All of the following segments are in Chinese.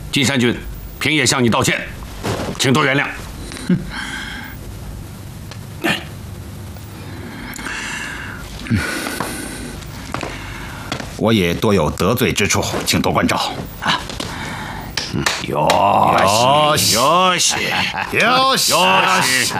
金山君平野向你道歉，请多原谅。 我也多有得罪之处，请多关照啊。 よしよしよしよし。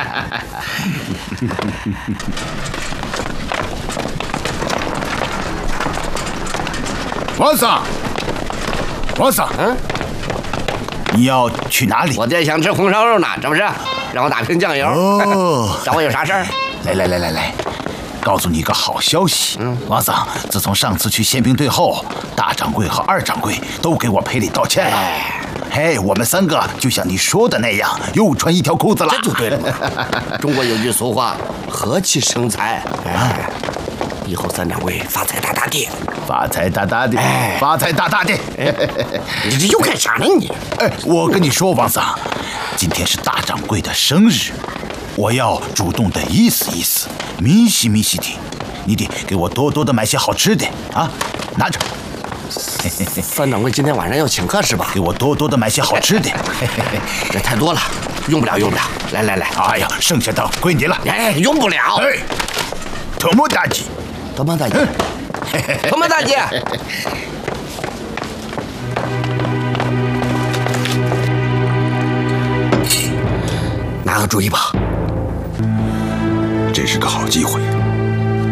王桑，王桑，你要去哪里？ 我爹想吃红烧肉呢，这不是？让我打瓶酱油。 哦， 找我有啥事儿？ 来，告诉你一个好消息。王桑，自从上次去宪兵队后，大掌柜和二掌柜都给我赔礼道歉了。嘿，我们3个就像你说的那样，又穿一条裤子了。 这就对了嘛。中国有句俗话，和气生财。以后3掌柜发财大大的， 发财大大的，发财大大的。 你这又干啥呢你？ 我跟你说，王桑，今天是大掌柜的生日，我要主动的意思意思，明细的，你得给我多多的买些好吃的啊，拿着。 3掌柜今天晚上要请客是吧？ 给我多多的买些好吃的。 这太多了，用不了。来。 哎呀，剩下的归你了。 用不了。 头目大姐， 头目大姐，头目大姐。拿个主意吧。 这是个好机会。